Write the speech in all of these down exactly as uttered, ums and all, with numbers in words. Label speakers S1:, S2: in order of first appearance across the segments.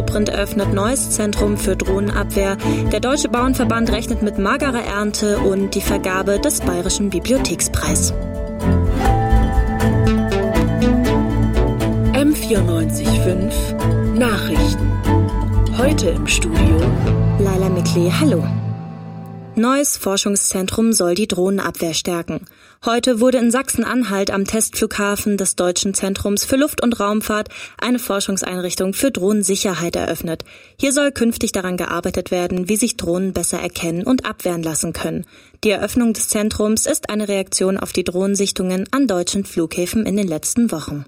S1: Südprint eröffnet neues Zentrum für Drohnenabwehr. Der Deutsche Bauernverband rechnet mit magerer Ernte und die Vergabe des Bayerischen Bibliothekspreis.
S2: M vierundneunzig Komma fünf Nachrichten. Heute im Studio
S1: Laila Mikli, hallo. Neues Forschungszentrum soll die Drohnenabwehr stärken. Heute wurde in Sachsen-Anhalt am Testflughafen des Deutschen Zentrums für Luft- und Raumfahrt eine Forschungseinrichtung für Drohnensicherheit eröffnet. Hier soll künftig daran gearbeitet werden, wie sich Drohnen besser erkennen und abwehren lassen können. Die Eröffnung des Zentrums ist eine Reaktion auf die Drohnensichtungen an deutschen Flughäfen in den letzten Wochen.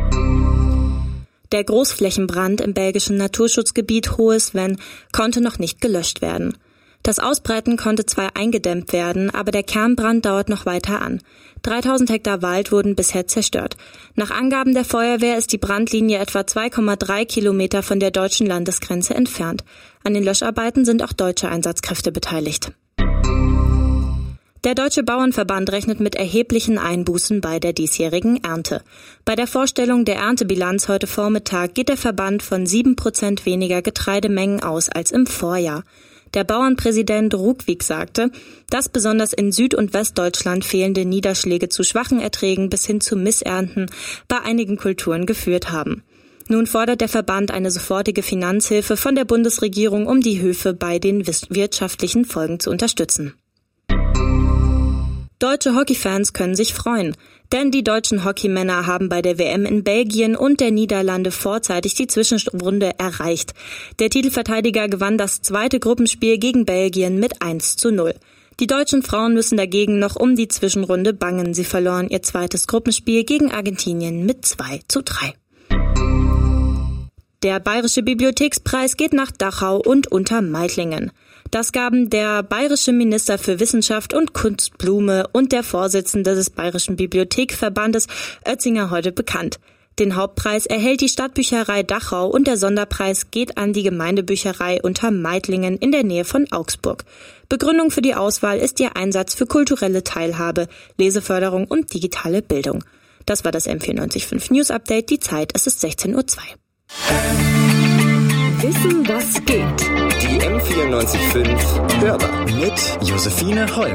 S1: Der Großflächenbrand im belgischen Naturschutzgebiet Hohes Venn konnte noch nicht gelöscht werden. Das Ausbreiten konnte zwar eingedämmt werden, aber der Kernbrand dauert noch weiter an. dreitausend Hektar Wald wurden bisher zerstört. Nach Angaben der Feuerwehr ist die Brandlinie etwa zwei Komma drei Kilometer von der deutschen Landesgrenze entfernt. An den Löscharbeiten sind auch deutsche Einsatzkräfte beteiligt. Der Deutsche Bauernverband rechnet mit erheblichen Einbußen bei der diesjährigen Ernte. Bei der Vorstellung der Erntebilanz heute Vormittag geht der Verband von sieben Prozent weniger Getreidemengen aus als im Vorjahr. Der Bauernpräsident Rugwig sagte, dass besonders in Süd- und Westdeutschland fehlende Niederschläge zu schwachen Erträgen bis hin zu Missernten bei einigen Kulturen geführt haben. Nun fordert der Verband eine sofortige Finanzhilfe von der Bundesregierung, um die Höfe bei den wirtschaftlichen Folgen zu unterstützen. Deutsche Hockeyfans können sich freuen, denn die deutschen Hockeymänner haben bei der W M in Belgien und der Niederlande vorzeitig die Zwischenrunde erreicht. Der Titelverteidiger gewann das zweite Gruppenspiel gegen Belgien mit eins zu null. Die deutschen Frauen müssen dagegen noch um die Zwischenrunde bangen. Sie verloren ihr zweites Gruppenspiel gegen Argentinien mit zwei zu drei. Der Bayerische Bibliothekspreis geht nach Dachau und Untermeitlingen. Das gaben der bayerische Minister für Wissenschaft und Kunst Blume und der Vorsitzende des Bayerischen Bibliothekverbandes Oetzinger heute bekannt. Den Hauptpreis erhält die Stadtbücherei Dachau und der Sonderpreis geht an die Gemeindebücherei Untermeitlingen in der Nähe von Augsburg. Begründung für die Auswahl ist ihr Einsatz für kulturelle Teilhabe, Leseförderung und digitale Bildung. Das war das M vierundneunzig Komma fünf News Update. Die Zeit, es ist sechzehn Uhr zwei.
S2: Wissen, was geht.
S3: Die M vierundneunzig Komma fünf Hörbar mit Josephine Holm.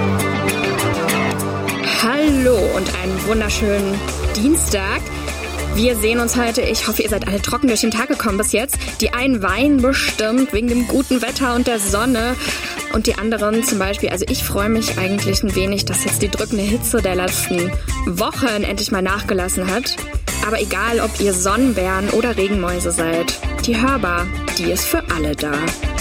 S4: Hallo und einen wunderschönen Dienstag. Wir sehen uns heute, ich hoffe, ihr seid alle trocken durch den Tag gekommen bis jetzt. Die einen weinen bestimmt wegen dem guten Wetter und der Sonne und die anderen zum Beispiel, also ich freue mich eigentlich ein wenig, dass jetzt die drückende Hitze der letzten Wochen endlich mal nachgelassen hat. Aber egal, ob ihr Sonnenbären oder Regenmäuse seid, die Hörbar, die ist für alle da.